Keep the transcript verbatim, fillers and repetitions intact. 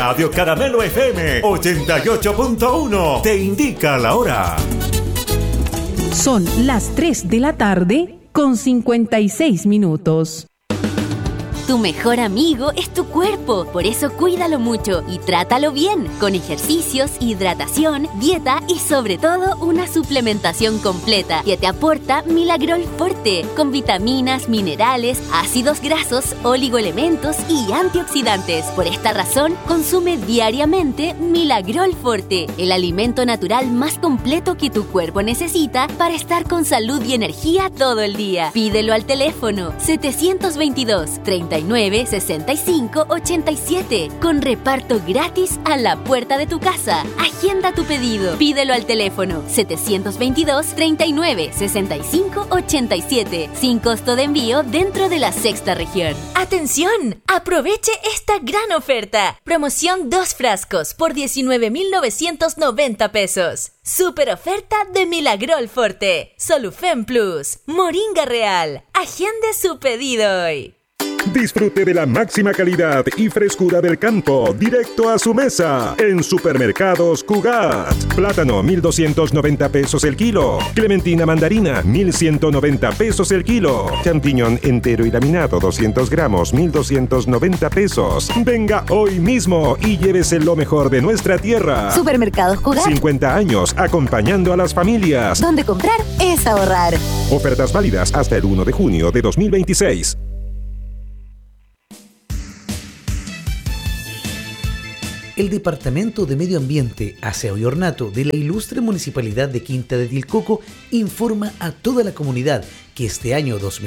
Radio Caramelo F M ochenta y ocho punto uno te indica la hora. Son las tres de la tarde con cincuenta y seis minutos. Tu mejor amigo es tu cuerpo, por eso cuídalo mucho y trátalo bien, con ejercicios, hidratación, dieta y sobre todo una suplementación completa que te aporta Milagrol Forte, con vitaminas, minerales, ácidos grasos, oligoelementos y antioxidantes. Por esta razón, consume diariamente Milagrol Forte, el alimento natural más completo que tu cuerpo necesita para estar con salud y energía todo el día. Pídelo al teléfono setecientos veintidós, treinta y nueve, sesenta y cinco, ochenta y siete, con reparto gratis a la puerta de tu casa. Agenda tu pedido. Pídelo al teléfono setecientos veintidós, treinta y nueve, sesenta y cinco, ochenta y siete, sin costo de envío dentro de la sexta región. ¡Atención! Aproveche esta gran oferta. Promoción dos frascos por diecinueve mil novecientos noventa pesos. Super oferta de Milagrol Forte, Solufen Plus, Moringa Real. Agende su pedido hoy. Disfrute de la máxima calidad y frescura del campo directo a su mesa en Supermercados Cugat. Plátano mil doscientos noventa pesos el kilo. Clementina mandarina mil ciento noventa pesos el kilo. Champiñón entero y laminado doscientos gramos mil doscientos noventa pesos. Venga hoy mismo y llévese lo mejor de nuestra tierra. Supermercados Cugat. cincuenta años acompañando a las familias. Donde comprar es ahorrar. Ofertas válidas hasta el primero de junio de dos mil veintiséis. El Departamento de Medio Ambiente, Aseo y Ornato de la ilustre Municipalidad de Quinta de Tilcoco informa a toda la comunidad que este año dos mil